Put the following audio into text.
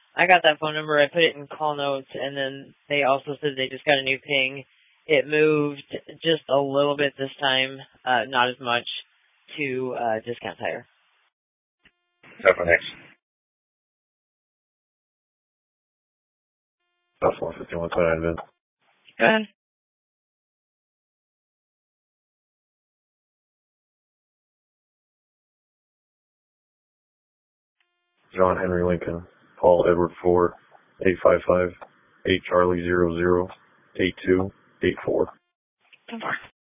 I got that phone number. I put it in call notes, and then they also said they just got a new ping. It moved just a little bit this time, not as much, to Discount Tire. Next. That's 151 29 Vince. Go ahead. John Henry Lincoln, Paul Edward 4, 855, 8 Charlie 00, 8284.